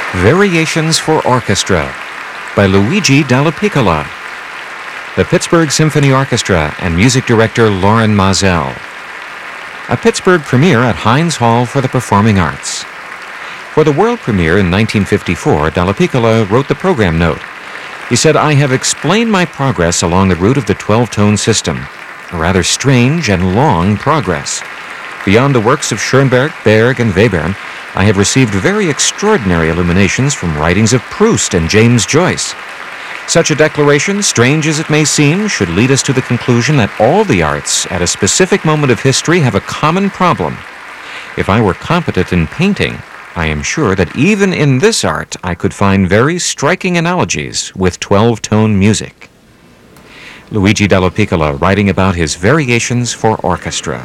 Variations for Orchestra by Luigi Dallapiccola. The Pittsburgh Symphony Orchestra and music director Lorin Maazel. A Pittsburgh premiere at Heinz Hall for the Performing Arts. For the world premiere in 1954, Dallapiccola wrote the program note. He said, "I have explained my progress along the route of the 12-tone system. A rather strange and long progress. Beyond the works of Schoenberg, Berg, and Webern, I have received very extraordinary illuminations from writings of Proust and James Joyce. Such a declaration, strange as it may seem, should lead us to the conclusion that all the arts at a specific moment of history have a common problem. If I were competent in painting, I am sure that even in this art I could find very striking analogies with 12-tone music." Luigi Dallapiccola writing about his Variations for Orchestra.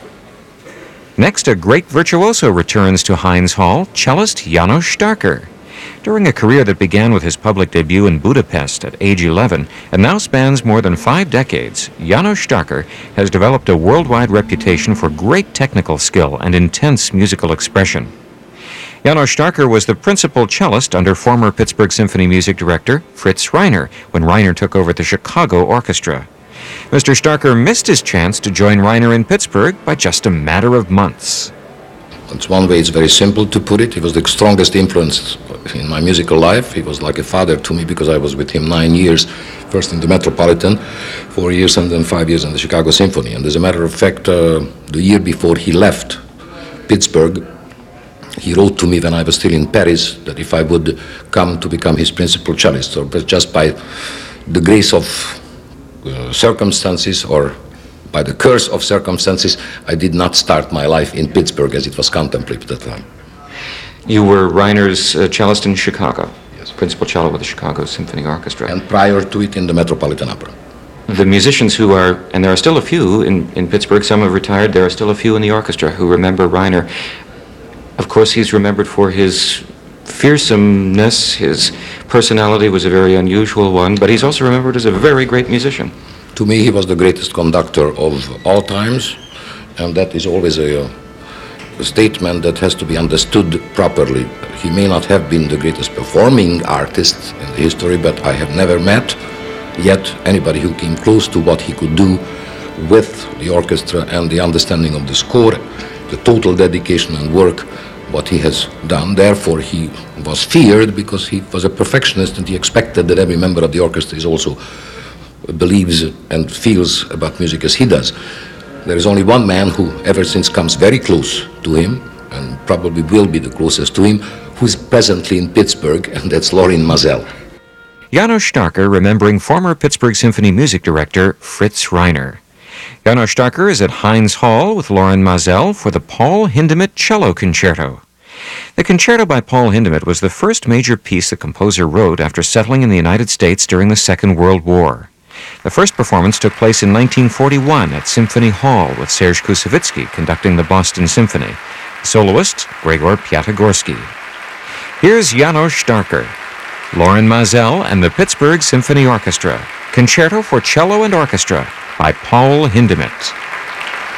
Next, a great virtuoso returns to Heinz Hall, cellist János Starker. During a career that began with his public debut in Budapest at age 11 and now spans more than 5 decades, János Starker has developed a worldwide reputation for great technical skill and intense musical expression. János Starker was the principal cellist under former Pittsburgh Symphony music director Fritz Reiner when Reiner took over the Chicago Orchestra. Mr. Starker missed his chance to join Reiner in Pittsburgh by just a matter of months. That's one way. It's very simple to put it. He was the strongest influence in my musical life. He was like a father to me because I was with him 9 years, first in the Metropolitan, 4 years, and then 5 years in the Chicago Symphony. And as a matter of fact, the year before he left Pittsburgh, he wrote to me when I was still in Paris that if I would come to become his principal cellist, or just by the grace of circumstances or by the curse of circumstances, I did not start my life in Pittsburgh as it was contemplated at the time. You were Reiner's cellist in Chicago, yes. Principal cello with the Chicago Symphony Orchestra. And prior to it in the Metropolitan Opera. The musicians who are, and there are still a few in Pittsburgh, some have retired, there are still a few in the orchestra who remember Reiner. Of course, he's remembered for his fearsomeness. His personality was a very unusual one, but he's also remembered as a very great musician. To me, he was the greatest conductor of all times, and that is always a statement that has to be understood properly. He may not have been the greatest performing artist in the history, but I have never met yet anybody who came close to what he could do with the orchestra and the understanding of the score, the total dedication and work what he has done. Therefore, he was feared because he was a perfectionist and he expected that every member of the orchestra is also believes and feels about music as he does. There is only one man who ever since comes very close to him and probably will be the closest to him, who is presently in Pittsburgh, and that's Lorin Maazel. János Starker remembering former Pittsburgh Symphony music director Fritz Reiner. János Starker is at Heinz Hall with Lorin Maazel for the Paul Hindemith Cello Concerto. The concerto by Paul Hindemith was the first major piece the composer wrote after settling in the United States during the Second World War. The first performance took place in 1941 at Symphony Hall with Serge Koussevitzky conducting the Boston Symphony. Soloist, Gregor Piatigorsky. Here's János Starker, Lorin Maazel and the Pittsburgh Symphony Orchestra, Concerto for Cello and Orchestra by Paul Hindemith.